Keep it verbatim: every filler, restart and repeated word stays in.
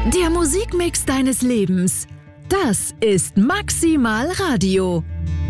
Der Musikmix deines Lebens. Das ist Maximal Radio.